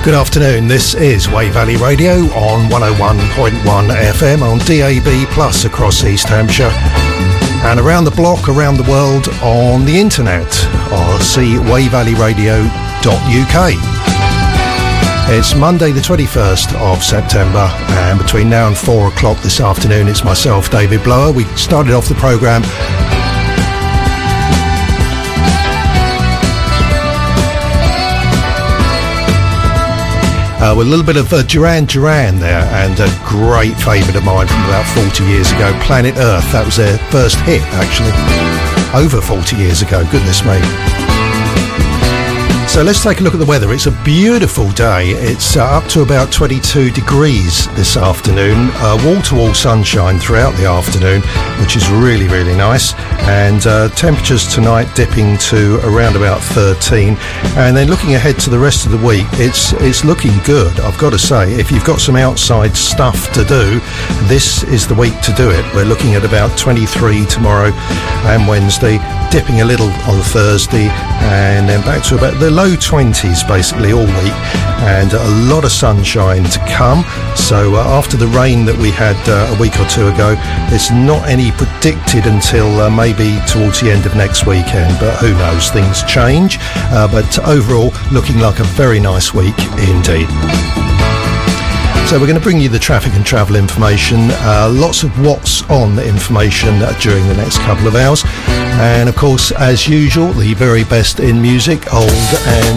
Good afternoon, this is Wave Valley Radio on 101.1 FM on DAB Plus across East Hampshire and around the block, around the world on the internet, or see wavevalleyradio.uk. It's Monday the 21st of September, and between now and 4 o'clock this afternoon it's myself, David Blower. We started off the programme with a little bit of Duran Duran there, and a great favourite of mine from about 40 years ago, Planet Earth. That was their first hit, actually, over 40 years ago, goodness me. So let's take a look at the weather. It's a beautiful day. It's up to about 22 degrees this afternoon. Wall-to-wall sunshine throughout the afternoon, which is really, really nice. And temperatures tonight dipping to around about 13. And then looking ahead to the rest of the week, it's looking good, I've got to say. If you've got some outside stuff to do, this is the week to do it. We're looking at about 23 tomorrow and Wednesday, dipping a little on Thursday, and then back to about the low 20s basically all week, and a lot of sunshine to come. So after the rain that we had a week or two ago, there's not any predicted until maybe towards the end of next weekend, but who knows, things change. But overall, looking like a very nice week indeed. So we're going to bring you the traffic and travel information, lots of what's on information during the next couple of hours, and of course, as usual, the very best in music, old and